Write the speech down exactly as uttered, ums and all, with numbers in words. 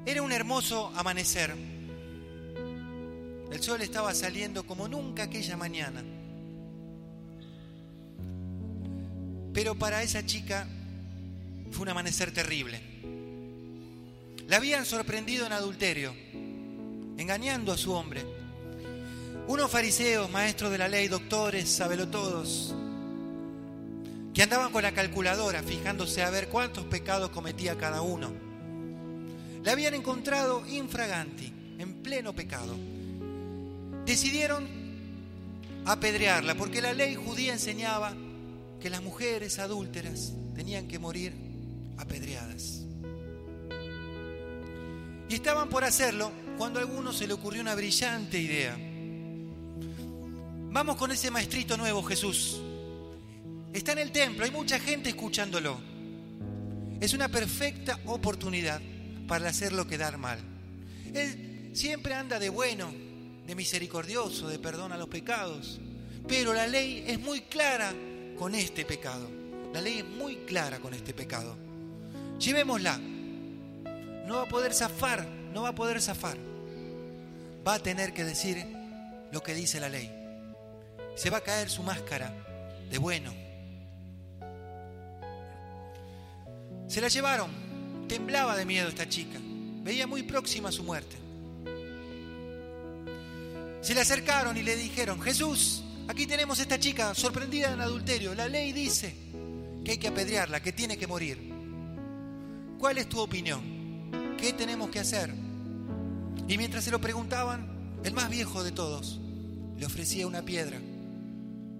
Era un hermoso amanecer. El sol estaba saliendo como nunca aquella mañana. Pero para esa chica fue un amanecer terrible. La habían sorprendido en adulterio, engañando a su hombre. Unos fariseos, maestros de la ley, doctores, sabelotodos, que andaban con la calculadora fijándose a ver cuántos pecados cometía cada uno. La habían encontrado infraganti, en pleno pecado. Decidieron apedrearla porque la ley judía enseñaba que las mujeres adúlteras tenían que morir apedreadas. Y estaban por hacerlo cuando a alguno se le ocurrió una brillante idea. Vamos con ese maestrito nuevo, Jesús. Está en el templo, hay mucha gente escuchándolo. Es una perfecta oportunidad para hacerlo quedar mal. Él siempre anda de bueno, de misericordioso, de perdón a los pecados. Pero la ley es muy clara con este pecado. La ley es muy clara con este pecado. Llevémosla. No va a poder zafar, no va a poder zafar. Va a tener que decir lo que dice la ley. Se va a caer su máscara de bueno. Se la llevaron. Temblaba de miedo esta chica. Veía muy próxima a su muerte. Se le acercaron y le dijeron: Jesús, aquí tenemos a esta chica sorprendida en adulterio. La ley dice que hay que apedrearla, que tiene que morir. ¿Cuál es tu opinión? ¿Qué tenemos que hacer? Y mientras se lo preguntaban, el más viejo de todos le ofrecía una piedra.